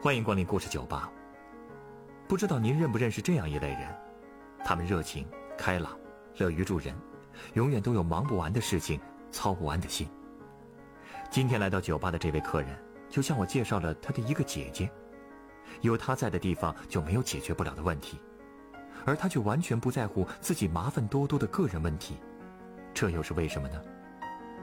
欢迎光临故事酒吧。不知道您认不认识这样一类人，他们热情、开朗、乐于助人，永远都有忙不完的事情，操不完的心。今天来到酒吧的这位客人，就向我介绍了他的一个姐姐，有她在的地方就没有解决不了的问题，而他却完全不在乎自己麻烦多多的个人问题，这又是为什么呢？